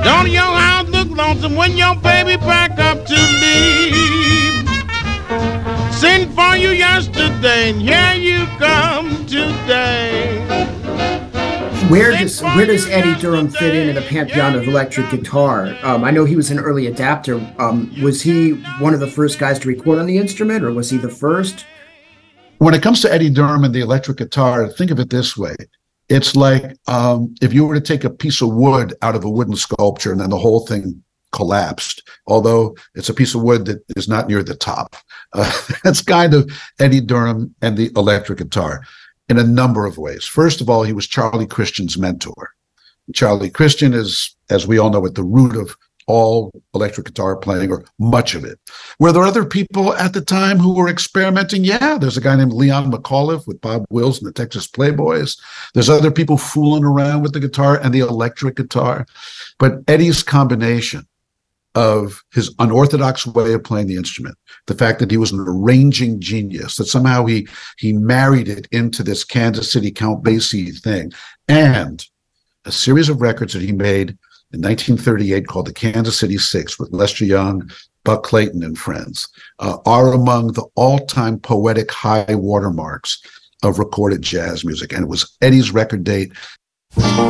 Don't your house look lonesome when your baby pack up to leave? Sent for you yesterday, and here you come today. Where does Eddie Durham fit in the pantheon of electric guitar? I know he was an early adapter. Was he one of the first guys to record on the instrument, or was he the first? When it comes to Eddie Durham and the electric guitar, think of it this way. It's like if you were to take a piece of wood out of a wooden sculpture and then the whole thing collapsed, although it's a piece of wood that is not near the top. That's kind of Eddie Durham and the electric guitar in a number of ways. First of all, he was Charlie Christian's mentor. Charlie Christian is, as we all know, at the root of all electric guitar playing, or much of it. Were there other people at the time who were experimenting? Yeah, there's a guy named Leon McAuliffe with Bob Wills and the Texas Playboys. There's other people fooling around with the guitar and the electric guitar. But Eddie's combination of his unorthodox way of playing the instrument, the fact that he was an arranging genius, that somehow he married it into this Kansas City Count Basie thing, and a series of records that he made in 1938 called the Kansas City Six with Lester Young, Buck Clayton, and friends, are among the all-time poetic high watermarks of recorded jazz music. And it was Eddie's record date.